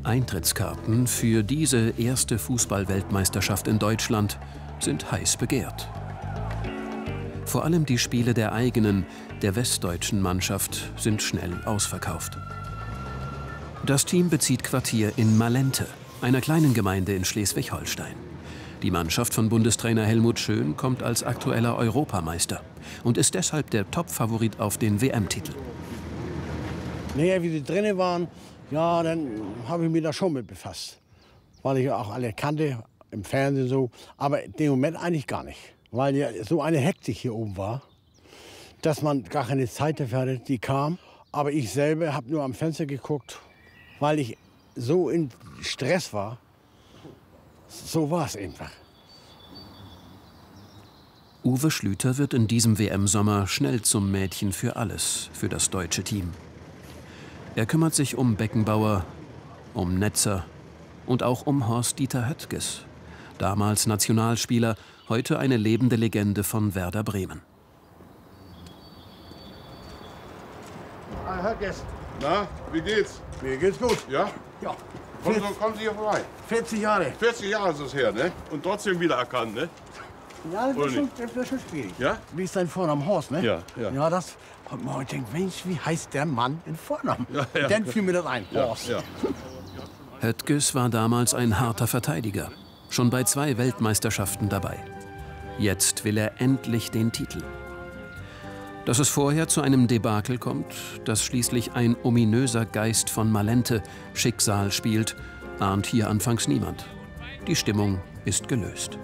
Eintrittskarten für diese erste Fußball-Weltmeisterschaft in Deutschland sind heiß begehrt. Vor allem die Spiele der eigenen, der westdeutschen Mannschaft sind schnell ausverkauft. Das Team bezieht Quartier in Malente, einer kleinen Gemeinde in Schleswig-Holstein. Die Mannschaft von Bundestrainer Helmut Schön kommt als aktueller Europameister und ist deshalb der Top-Favorit auf den WM-Titel. Naja, wie sie drinnen waren, ja, dann habe ich mich da schon mit befasst. Weil ich auch alle kannte, im Fernsehen so. Aber in dem Moment eigentlich gar nicht. Weil ja so eine Hektik hier oben war, dass man gar keine Zeit dafür hatte, die kam. Aber ich selber habe nur am Fenster geguckt, weil ich so in Stress war. So war es einfach. Uwe Schlüter wird in diesem WM-Sommer schnell zum Mädchen für alles für das deutsche Team. Er kümmert sich um Beckenbauer, um Netzer und auch um Horst-Dieter Höttges, damals Nationalspieler, heute eine lebende Legende von Werder Bremen. Höttges. Na, wie geht's? Mir geht's gut. Ja? Ja. Kommen Sie hier vorbei. 40 Jahre. 40 Jahre ist es her, ne? Und trotzdem wiedererkannt, ne? Ja, das Oder wird schon schwierig. Ja? Wie ist dein Vorname? Horst, ne? Ja, ja. Ja, das hat man heute denkt, Mensch, wie heißt der Mann in Vornamen? Ja, ja. Dann fiel mir das ein. Horst. Ja. Höttges war damals ein harter Verteidiger, schon bei 2 Weltmeisterschaften dabei. Jetzt will er endlich den Titel. Dass es vorher zu einem Debakel kommt, dass schließlich ein ominöser Geist von Malente Schicksal spielt, ahnt hier anfangs niemand. Die Stimmung ist gelöst.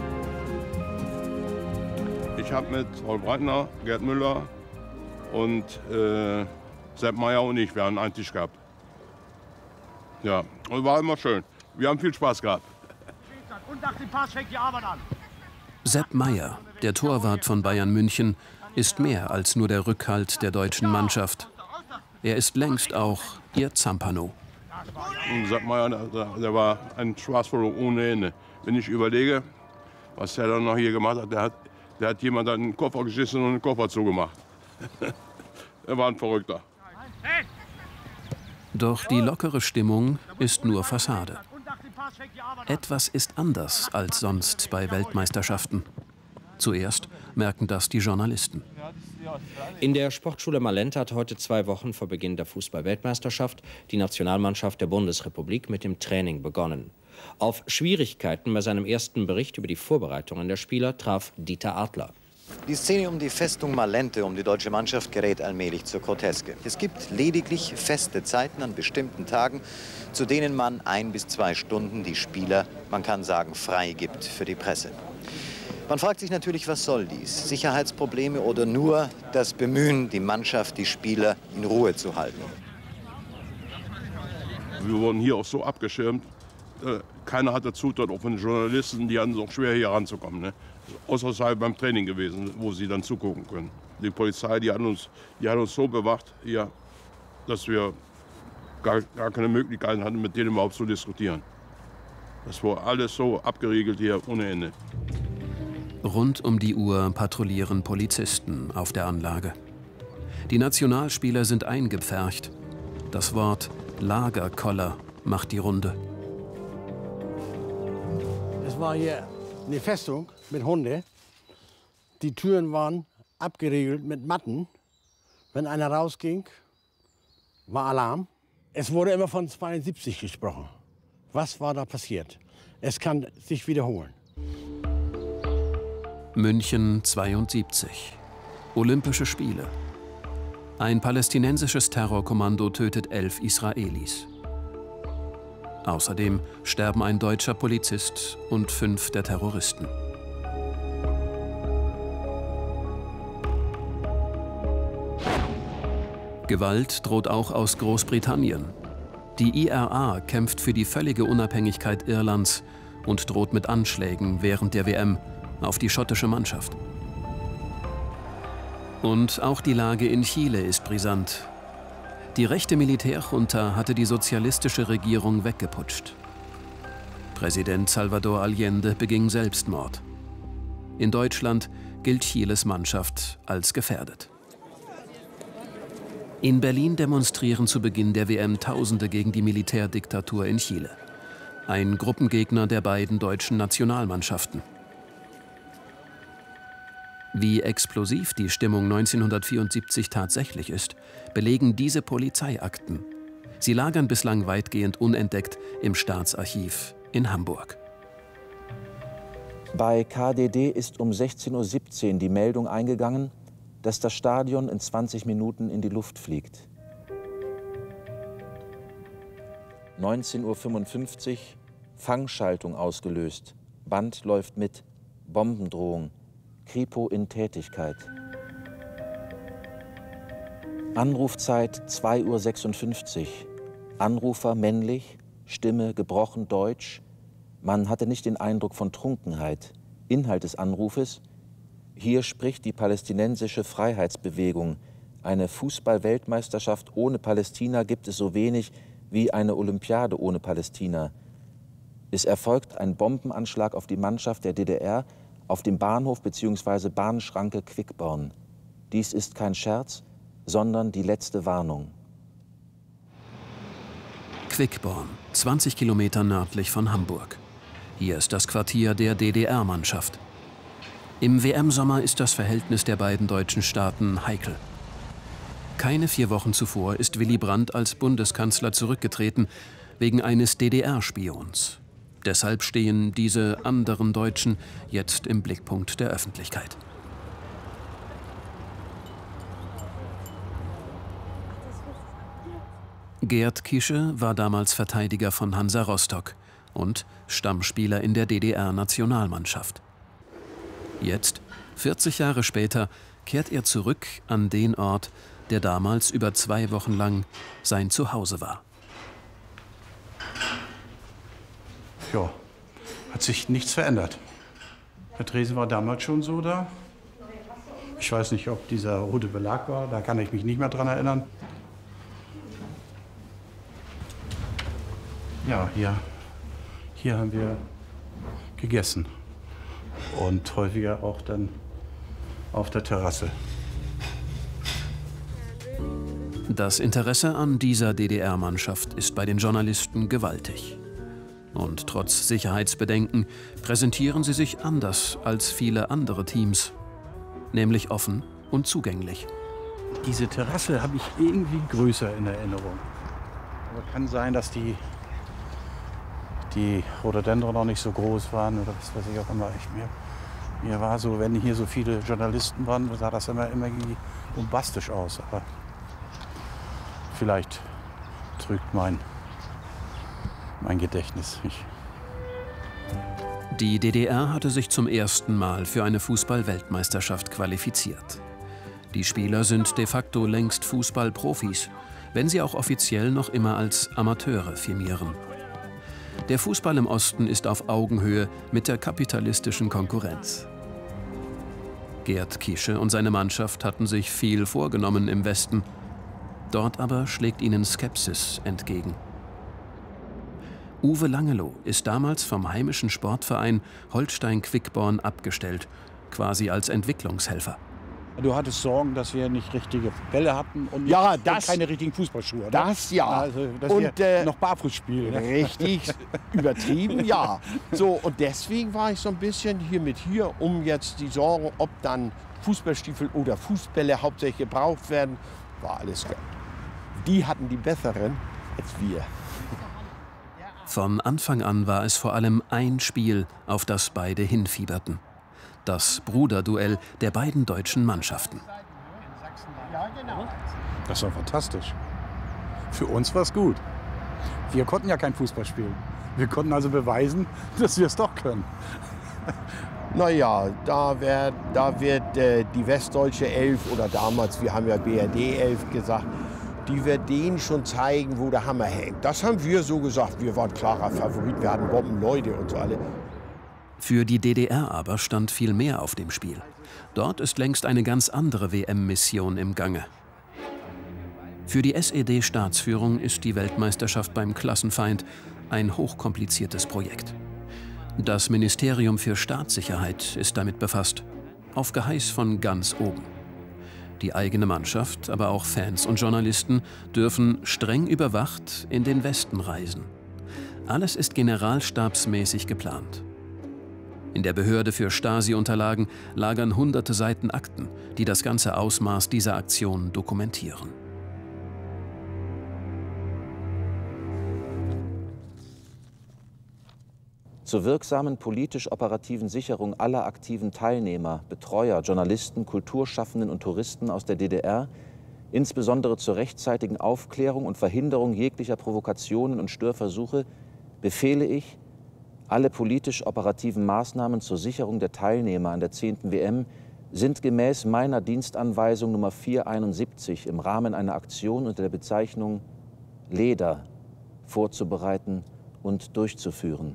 Ich habe mit Paul Breitner, Gerd Müller und Sepp Meier und ich, wir haben einen Tisch gehabt. Ja, und war immer schön. Wir haben viel Spaß gehabt. Und nach dem Pass fängt die Arbeit an. Sepp Meier, der Torwart von Bayern München, ist mehr als nur der Rückhalt der deutschen Mannschaft. Er ist längst auch ihr Zampano. Und Sepp Meier, der war ein Spaßvogel ohne Ende. Wenn ich überlege, was der dann noch hier gemacht hat, der hat jemand an den Koffer geschissen und den Koffer zugemacht. Er war ein Verrückter. Doch die lockere Stimmung ist nur Fassade. Etwas ist anders als sonst bei Weltmeisterschaften. Zuerst merken das die Journalisten. In der Sportschule Malente hat heute 2 Wochen vor Beginn der Fußball-Weltmeisterschaft die Nationalmannschaft der Bundesrepublik mit dem Training begonnen. Auf Schwierigkeiten bei seinem ersten Bericht über die Vorbereitungen der Spieler traf Dieter Adler. Die Szene um die Festung Malente, um die deutsche Mannschaft, gerät allmählich zur Groteske. Es gibt lediglich feste Zeiten an bestimmten Tagen, zu denen man 1 bis 2 Stunden die Spieler, man kann sagen, frei gibt für die Presse. Man fragt sich natürlich, was soll dies? Sicherheitsprobleme oder nur das Bemühen, die Mannschaft, die Spieler in Ruhe zu halten? Wir wurden hier auch so abgeschirmt. Keiner hatte Zutritt, auch von den Journalisten, die hatten es auch schwer, hier ranzukommen. Ne? Außer es sei beim Training gewesen, wo sie dann zugucken können. Die Polizei, die hat uns so bewacht, hier, dass wir gar keine Möglichkeiten hatten, mit denen überhaupt zu diskutieren. Das war alles so abgeriegelt hier ohne Ende. Rund um die Uhr patrouillieren Polizisten auf der Anlage. Die Nationalspieler sind eingepfercht. Das Wort Lagerkoller macht die Runde. Es war hier eine Festung mit Hunde. Die Türen waren abgeriegelt mit Matten. Wenn einer rausging, war Alarm. Es wurde immer von 72 gesprochen. Was war da passiert? Es kann sich wiederholen. München 72. Olympische Spiele. Ein palästinensisches Terrorkommando tötet 11 Israelis. Außerdem sterben ein deutscher Polizist und 5 der Terroristen. Gewalt droht auch aus Großbritannien. Die IRA kämpft für die völlige Unabhängigkeit Irlands und droht mit Anschlägen während der WM auf die schottische Mannschaft. Und auch die Lage in Chile ist brisant. Die rechte Militärjunta hatte die sozialistische Regierung weggeputscht. Präsident Salvador Allende beging Selbstmord. In Deutschland gilt Chiles Mannschaft als gefährdet. In Berlin demonstrieren zu Beginn der WM Tausende gegen die Militärdiktatur in Chile. Ein Gruppengegner der beiden deutschen Nationalmannschaften. Wie explosiv die Stimmung 1974 tatsächlich ist, belegen diese Polizeiakten. Sie lagern bislang weitgehend unentdeckt im Staatsarchiv in Hamburg. Bei KDD ist um 16:17 Uhr die Meldung eingegangen, dass das Stadion in 20 Minuten in die Luft fliegt. 19:55 Uhr, Fangschaltung ausgelöst. Band läuft mit, Bombendrohung, Kripo in Tätigkeit. Anrufzeit 2:56 Uhr. Anrufer männlich, Stimme gebrochen Deutsch. Man hatte nicht den Eindruck von Trunkenheit. Inhalt des Anrufes: Hier spricht die palästinensische Freiheitsbewegung. Eine Fußball-Weltmeisterschaft ohne Palästina gibt es so wenig wie eine Olympiade ohne Palästina. Es erfolgt ein Bombenanschlag auf die Mannschaft der DDR auf dem Bahnhof bzw. Bahnschranke Quickborn. Dies ist kein Scherz, sondern die letzte Warnung. Quickborn, 20 Kilometer nördlich von Hamburg. Hier ist das Quartier der DDR-Mannschaft. Im WM-Sommer ist das Verhältnis der beiden deutschen Staaten heikel. Keine 4 Wochen zuvor ist Willy Brandt als Bundeskanzler zurückgetreten, wegen eines DDR-Spions. Deshalb stehen diese anderen Deutschen jetzt im Blickpunkt der Öffentlichkeit. Gerd Kische war damals Verteidiger von Hansa Rostock und Stammspieler in der DDR-Nationalmannschaft. Jetzt, 40 Jahre später, kehrt er zurück an den Ort, der damals über 2 Wochen lang sein Zuhause war. Ja, hat sich nichts verändert. Der Tresen war damals schon so da. Ich weiß nicht, ob dieser rote Belag war, da kann ich mich nicht mehr dran erinnern. Ja, hier haben wir gegessen und häufiger auch dann auf der Terrasse. Das Interesse an dieser DDR-Mannschaft ist bei den Journalisten gewaltig. Und trotz Sicherheitsbedenken präsentieren sie sich anders als viele andere Teams, nämlich offen und zugänglich. Diese Terrasse habe ich irgendwie größer in Erinnerung. Aber kann sein, dass die Rhododendron noch nicht so groß waren oder was weiß ich auch immer. Mir war so, wenn hier so viele Journalisten waren, sah das immer irgendwie bombastisch aus. Aber vielleicht trügt mein Gedächtnis mich. Die DDR hatte sich zum ersten Mal für eine Fußball-Weltmeisterschaft qualifiziert. Die Spieler sind de facto längst Fußballprofis, wenn sie auch offiziell noch immer als Amateure firmieren. Der Fußball im Osten ist auf Augenhöhe mit der kapitalistischen Konkurrenz. Gerd Kische und seine Mannschaft hatten sich viel vorgenommen im Westen. Dort aber schlägt ihnen Skepsis entgegen. Uwe Langeloh ist damals vom heimischen Sportverein Holstein Quickborn abgestellt, quasi als Entwicklungshelfer. Du hattest Sorgen, dass wir nicht richtige Bälle hatten und, Ja, und das- keine richtigen Fußballschuhe. Oder? Das ja. Also, dass Und, wir noch barfuß spielen. Ne? Richtig übertrieben, ja. So, und deswegen war ich so ein bisschen hier, um jetzt die Sorgen, ob dann Fußballstiefel oder Fußbälle hauptsächlich gebraucht werden, war alles gut. Die hatten die besseren als wir. Von Anfang an war es vor allem ein Spiel, auf das beide hinfieberten. Das Bruderduell der beiden deutschen Mannschaften. Das war fantastisch. Für uns war es gut. Wir konnten ja kein Fußball spielen. Wir konnten also beweisen, dass wir es doch können. Naja, da wird die westdeutsche Elf oder damals, wir haben ja BRD 11 gesagt, die wird denen schon zeigen, wo der Hammer hängt. Das haben wir so gesagt, wir waren klarer Favorit, wir hatten Bombenleute und so alle. Für die DDR aber stand viel mehr auf dem Spiel. Dort ist längst eine ganz andere WM-Mission im Gange. Für die SED-Staatsführung ist die Weltmeisterschaft beim Klassenfeind ein hochkompliziertes Projekt. Das Ministerium für Staatssicherheit ist damit befasst, auf Geheiß von ganz oben. Die eigene Mannschaft, aber auch Fans und Journalisten dürfen streng überwacht in den Westen reisen. Alles ist generalstabsmäßig geplant. In der Behörde für Stasi-Unterlagen lagern hunderte Seiten Akten, die das ganze Ausmaß dieser Aktion dokumentieren. Zur wirksamen politisch-operativen Sicherung aller aktiven Teilnehmer, Betreuer, Journalisten, Kulturschaffenden und Touristen aus der DDR, insbesondere zur rechtzeitigen Aufklärung und Verhinderung jeglicher Provokationen und Störversuche, befehle ich, alle politisch-operativen Maßnahmen zur Sicherung der Teilnehmer an der 10. WM sind gemäß meiner Dienstanweisung Nummer 471 im Rahmen einer Aktion unter der Bezeichnung Leder vorzubereiten und durchzuführen.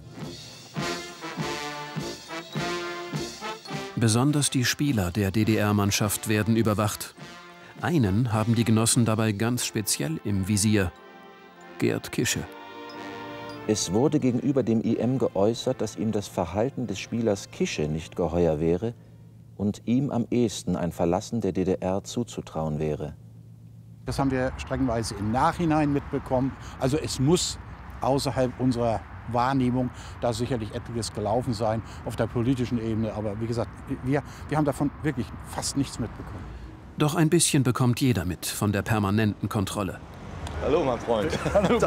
Besonders die Spieler der DDR-Mannschaft werden überwacht. Einen haben die Genossen dabei ganz speziell im Visier: Gerd Kische. Es wurde gegenüber dem IM geäußert, dass ihm das Verhalten des Spielers Kische nicht geheuer wäre und ihm am ehesten ein Verlassen der DDR zuzutrauen wäre. Das haben wir streckenweise im Nachhinein mitbekommen. Also es muss außerhalb unserer Wahrnehmung da sicherlich etliches gelaufen sein auf der politischen Ebene. Aber wie gesagt, wir haben davon wirklich fast nichts mitbekommen. Doch ein bisschen bekommt jeder mit von der permanenten Kontrolle. Hallo, mein Freund. Hallo,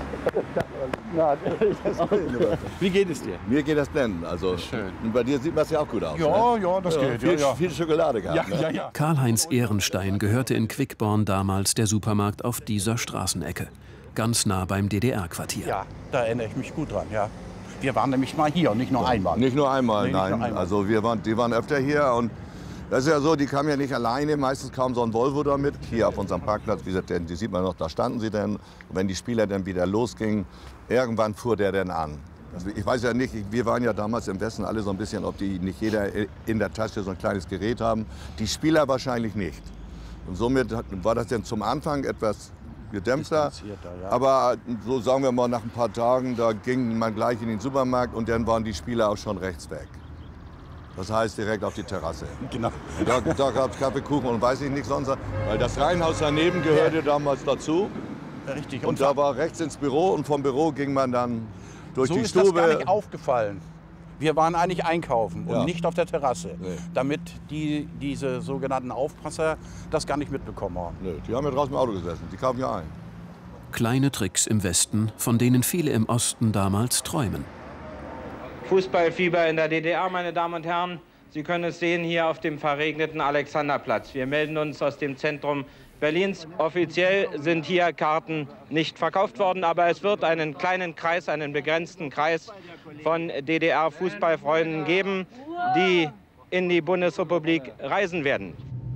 wie geht es dir? Mir geht das blendend. Also, schön. Und bei dir sieht das ja auch gut aus. Ja, ne? ja, das geht. Viel Schokolade gehabt. Ja, ja. Karl-Heinz Ehrenstein gehörte in Quickborn damals der Supermarkt auf dieser Straßenecke, ganz nah beim DDR-Quartier. Ja, da erinnere ich mich gut dran, ja. Wir waren nämlich mal hier und nicht nur einmal. Nicht nur einmal, Nee, nein. nicht nur einmal. Also die waren öfter hier und das ist ja so, die kamen ja nicht alleine, meistens kam so ein Volvo da mit. Hier auf unserem Parkplatz, wie gesagt, die sieht man noch, da standen sie denn. Und wenn die Spieler dann wieder losgingen, irgendwann fuhr der dann an. Also ich weiß ja nicht, wir waren ja damals im Westen alle so ein bisschen, ob die nicht jeder in der Tasche so ein kleines Gerät haben. Die Spieler wahrscheinlich nicht. Und somit war das dann zum Anfang etwas gedämpfter. Ja. Aber so sagen wir mal, nach ein paar Tagen, da ging man gleich in den Supermarkt und dann waren die Spieler auch schon rechts weg. Das heißt direkt auf die Terrasse. Genau. Und da gab es Kaffee, Kuchen und weiß ich nicht sonst. Weil das Reihenhaus daneben gehörte damals dazu. Richtig. Und da war rechts ins Büro und vom Büro ging man dann durch so die ist Stube. das gar nicht aufgefallen. Wir waren eigentlich einkaufen und Ja. nicht auf der Terrasse, Nee. damit diese sogenannten Aufpasser das gar nicht mitbekommen haben. Nö, die haben ja draußen im Auto gesessen, die kamen ja ein. Kleine Tricks im Westen, von denen viele im Osten damals träumen. Fußballfieber in der DDR, meine Damen und Herren. Sie können es sehen hier auf dem verregneten Alexanderplatz. Wir melden uns aus dem Zentrum Berlins. Offiziell sind hier Karten nicht verkauft worden, aber es wird einen kleinen Kreis, einen begrenzten Kreis von DDR-Fußballfreunden geben, die in die Bundesrepublik reisen werden.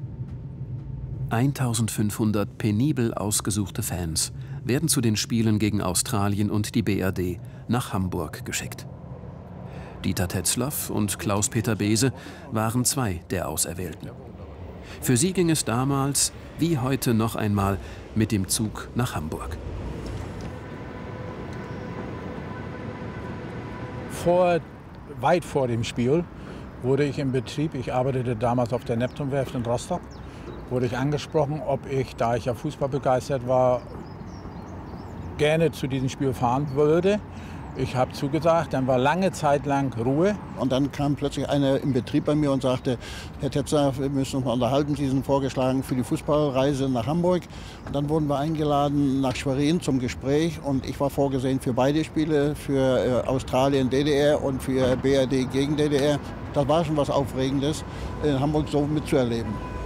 1500 penibel ausgesuchte Fans werden zu den Spielen gegen Australien und die BRD nach Hamburg geschickt. Dieter Tetzlaff und Klaus-Peter Beese waren zwei der Auserwählten. Für sie ging es damals, wie heute noch einmal, mit dem Zug nach Hamburg. Weit vor dem Spiel wurde ich im Betrieb, ich arbeitete damals auf der Neptunwerft in Rostock, wurde ich angesprochen, ob ich, da ich ja Fußball begeistert war, gerne zu diesem Spiel fahren würde. Ich habe zugesagt, dann war lange Zeit lang Ruhe. Und dann kam plötzlich einer im Betrieb bei mir und sagte, Herr Tetzer, wir müssen uns mal unterhalten, Sie sind vorgeschlagen für die Fußballreise nach Hamburg. Und dann wurden wir eingeladen nach Schwerin zum Gespräch und ich war vorgesehen für beide Spiele, für Australien, DDR und für BRD gegen DDR. Das war schon was Aufregendes, in Hamburg so mitzuerleben.